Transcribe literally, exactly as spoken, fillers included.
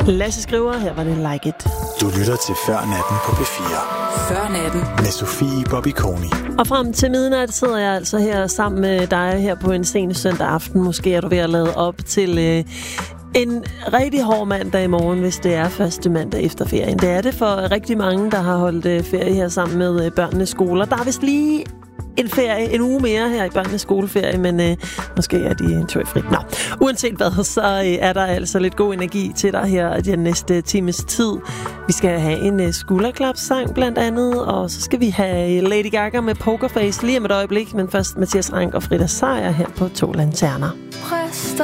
Lasse skriver, her var det Like It. Du lytter til Før Natten på P fire. Før Natten. Med Sofie Bobby Koni. Og frem til midnat sidder jeg altså her sammen med dig her på en sen søndag aften. Måske er du ved at lade op til øh, en rigtig hård mandag i morgen, hvis det er første mandag efter ferien. Det er det for rigtig mange, der har holdt øh, ferie her sammen med øh, børnenes skoler. Der er vist lige en ferie, en uge mere her i børnenes skoleferie, men øh, måske er de en tur fri. Nå, uanset hvad, så øh, er der altså lidt god energi til dig her den næste times tid. Vi skal have en øh, skulderklapssang blandt andet, og så skal vi have Lady Gaga med Pokerface lige om et øjeblik, men først Mathias Rank og Frida Sejer her på To Lanterner.